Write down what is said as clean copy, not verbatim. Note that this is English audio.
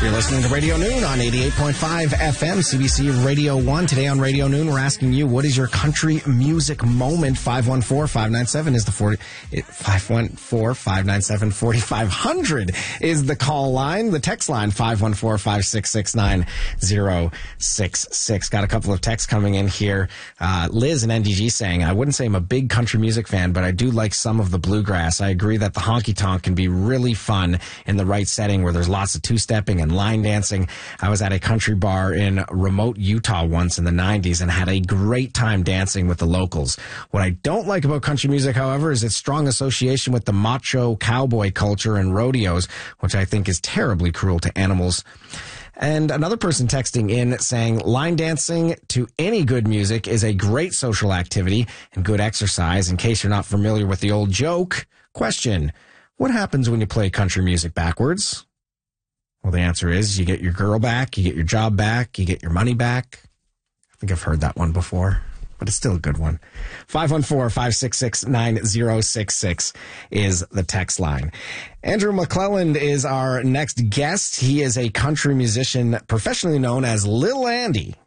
You're listening to Radio Noon on 88.5 FM, CBC Radio 1. Today on Radio Noon, we're asking you, what is your country music moment? 514-597 is the 514-597-4500 is the call line. The text line, 514-566-9066. Got a couple of texts coming in here. Liz in NDG saying, I wouldn't say I'm a big country music fan, but I do like some of the bluegrass. I agree that the honky tonk can be really fun in the right setting where there's lots of two-stepping and line dancing. I was at a country bar in remote Utah once in the 90s and had a great time dancing with the locals. What I don't like about country music, however, is its strong association with the macho cowboy culture and rodeos, which I think is terribly cruel to animals. And another person texting in saying, line dancing to any good music is a great social activity and good exercise. In case you're not familiar with the old joke, question, what happens when you play country music backwards? Well, the answer is you get your girl back, you get your job back, you get your money back. I think I've heard that one before, but it's still a good one. 514-566-9066 is the text line. Andrew McClelland is our next guest. He is a country musician professionally known as Lil Andy.